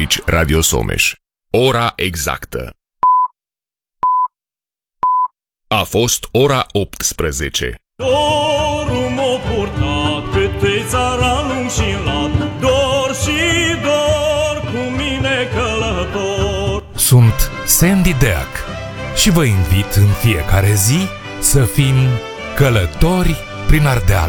Aici Radio Someș. Ora exactă. A fost ora 18. Dorul m-a purtat pe tei țara lung și lat, dor și dor cu mine călător. Sunt Sandy Deac și vă invit în fiecare zi să fim călători prin Ardeal.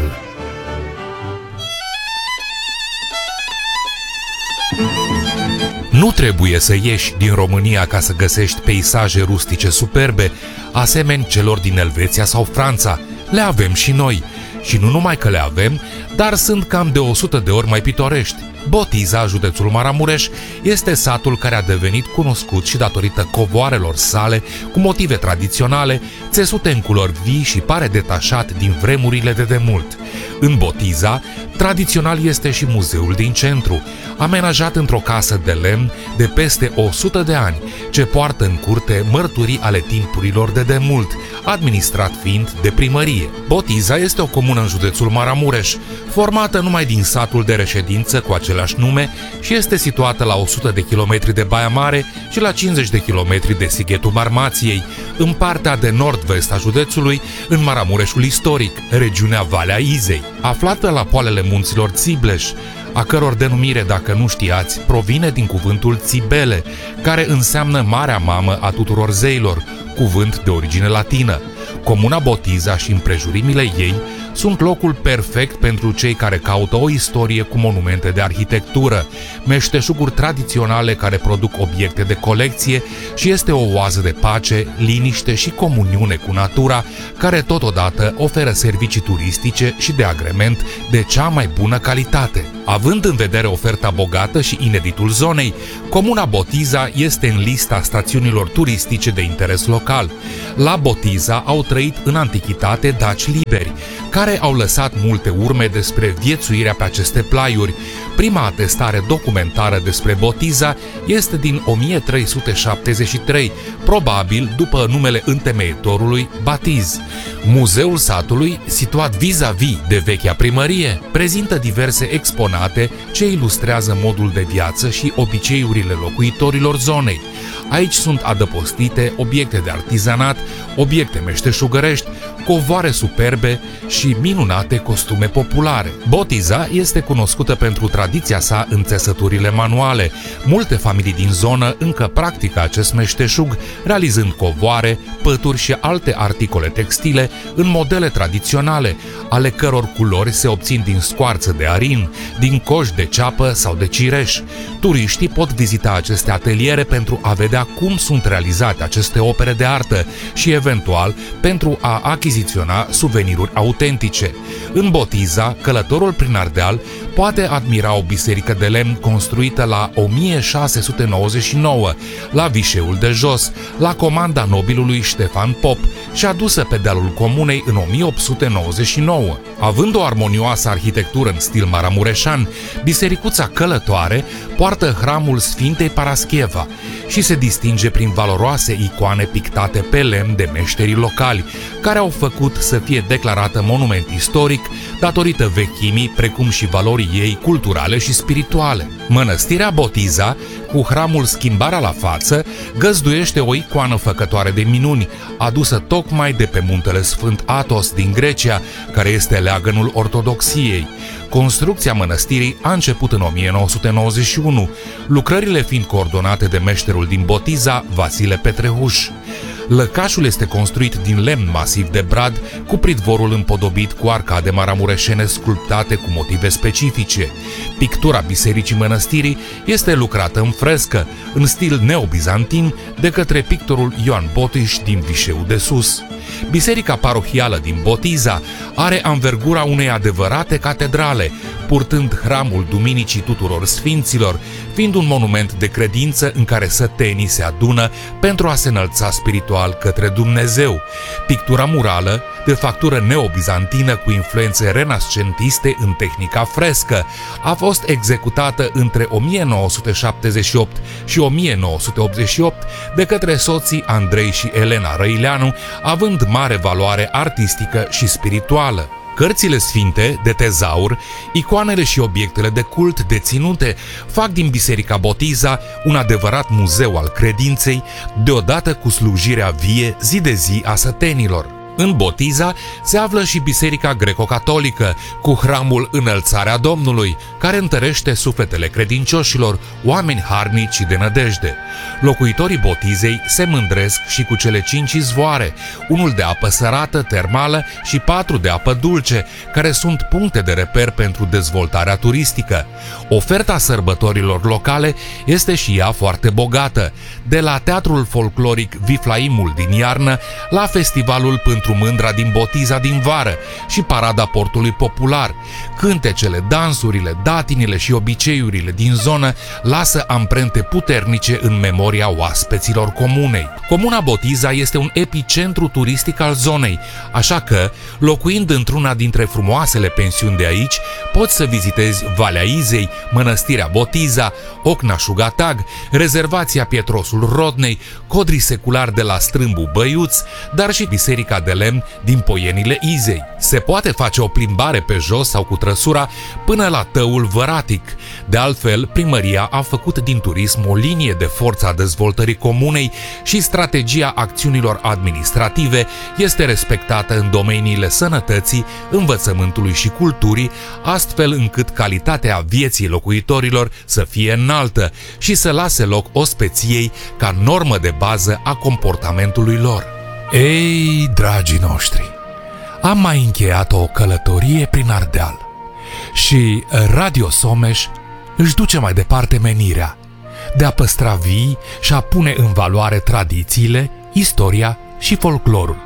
Nu trebuie să ieși din România ca să găsești peisaje rustice superbe, asemeni celor din Elveția sau Franța. Le avem și noi. Și nu numai că le avem, dar sunt cam de 100 de ori mai pitorești. Botiza, județul Maramureș, este satul care a devenit cunoscut și datorită covoarelor sale, cu motive tradiționale, țesute în culori vii și pare detașat din vremurile de demult. În Botiza, tradițional este și muzeul din centru, amenajat într-o casă de lemn de peste 100 de ani, ce poartă în curte mărturii ale timpurilor de demult, administrat fiind de primărie. Botiza este o comună în județul Maramureș, formată numai din satul de reședință cu același nume și este situată la 100 de kilometri de Baia Mare și la 50 de kilometri de Sighetul Marmației, în partea de nord-vest a județului, în Maramureșul istoric, regiunea Valea Izei. Aflată la poalele munților Țibleș, a căror denumire, dacă nu știați, provine din cuvântul Țibele, care înseamnă Marea Mamă a tuturor zeilor, cuvânt de origine latină. Comuna Botiza și împrejurimile ei sunt locul perfect pentru cei care caută o istorie cu monumente de arhitectură, meșteșuguri tradiționale care produc obiecte de colecție și este o oază de pace, liniște și comuniune cu natura, care totodată oferă servicii turistice și de agrement de cea mai bună calitate. Având în vedere oferta bogată și ineditul zonei, comuna Botiza este în lista stațiunilor turistice de interes local. La Botiza au trăit în antichitate daci liberi, care au lăsat multe urme despre viețuirea pe aceste plaiuri. Prima atestare documentară despre Botiza este din 1373, probabil după numele întemeietorului Batiz. Muzeul satului, situat vis-a-vis de vechea primărie, prezintă diverse exponate ce ilustrează modul de viață și obiceiurile locuitorilor zonei. Aici sunt adăpostite obiecte de artizanat, obiecte meșteșugărești, covoare superbe și minunate costume populare. Botiza este cunoscută pentru tradiția sa în țesăturile manuale. Multe familii din zonă încă practică acest meșteșug, realizând covoare, pături și alte articole textile în modele tradiționale, ale căror culori se obțin din scoarță de arin, din coș de ceapă sau de cireș. Turiștii pot vizita aceste ateliere pentru a vedea cum sunt realizate aceste opere de artă și, eventual, pentru a achiziționa suveniruri autentice. În Botiza, călătorul prin Ardeal poate admira o biserică de lemn construită la 1699, la Vișeul de Jos, la comanda nobilului Ștefan Pop și adusă pe dealul comunei în 1899. Având o armonioasă arhitectură în stil maramureșan, bisericuța călătoare poartă hramul Sfintei Parascheva și se distinge prin valoroase icoane pictate pe lemn de meșterii locali, care au făcut să fie declarată monument istoric datorită vechimii, precum și valorii ei culturale și spirituale. Mănăstirea Botiza, cu hramul Schimbarea la față, găzduiește o icoană făcătoare de minuni, adusă tocmai de pe muntele Sfânt Athos din Grecia, care este leagănul ortodoxiei. Construcția mănăstirii a început în 1991, lucrările fiind coordonate de meșterul din Botiza, Vasile Petrehuș. Lăcașul este construit din lemn masiv de brad, cu pridvorul împodobit cu arcade maramureșene sculptate cu motive specifice. Pictura bisericii mănăstirii este lucrată în frescă, în stil neobizantin, de către pictorul Ioan Botiș din Vișeul de Sus. Biserica parohială din Botiza are anvergura unei adevărate catedrale, purtând hramul Duminicii Tuturor Sfinților, fiind un monument de credință în care sătenii se adună pentru a se înălța spiritual către Dumnezeu. Pictura murală, de factură neobizantină cu influențe renascentiste în tehnica frescă, a fost executată între 1978 și 1988 de către soții Andrei și Elena Răileanu, având mare valoare artistică și spirituală. Cărțile sfinte, de tezaur, icoanele și obiectele de cult deținute fac din Biserica Botiza un adevărat muzeu al credinței, deodată cu slujirea vie zi de zi a sătenilor. În Botiza se află și Biserica Greco-Catolică, cu hramul Înălțarea Domnului, care întărește sufletele credincioșilor, oameni harnici și de nădejde. Locuitorii Botizei se mândresc și cu cele 5 izvoare, unul de apă sărată, termală și 4 de apă dulce, care sunt puncte de reper pentru dezvoltarea turistică. Oferta sărbătorilor locale este și ea foarte bogată, de la teatrul folcloric Viflaimul din iarnă, la festivalul pentru Mândra din Botiza din vară și parada portului popular. Cântecele, dansurile, datinile și obiceiurile din zonă lasă amprente puternice în memoria oaspeților comunei. Comuna Botiza este un epicentru turistic al zonei, așa că, locuind într-una dintre frumoasele pensiuni de aici, poți să vizitezi Valea Izei, Mănăstirea Botiza, Ocna Șugatag, Rezervația Pietrosul Rodnei, Codrii Secular de la Strâmbu Băiuț, dar și Biserica de Lemn din Poienile Izei. Se poate face o plimbare pe jos sau cu trăsura până la Tăul Văratic. De altfel, primăria a făcut din turism o linie de forță a dezvoltării comunei și strategia acțiunilor administrative este respectată în domeniile sănătății, învățământului și culturii, astfel încât calitatea vieții locuitorilor să fie înaltă și să lase loc ospeției ca normă de bază a comportamentului lor. Ei, dragii noștri, am mai încheiat o călătorie prin Ardeal și Radio Someș își duce mai departe menirea de a păstra vii și a pune în valoare tradițiile, istoria și folclorul.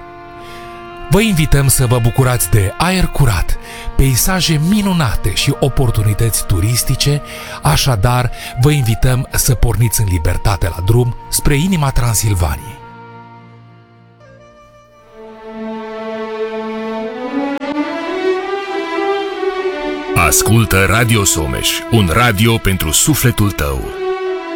Vă invităm să vă bucurați de aer curat, peisaje minunate și oportunități turistice, așadar vă invităm să porniți în libertate la drum spre inima Transilvaniei. Ascultă Radio Someș, un radio pentru sufletul tău.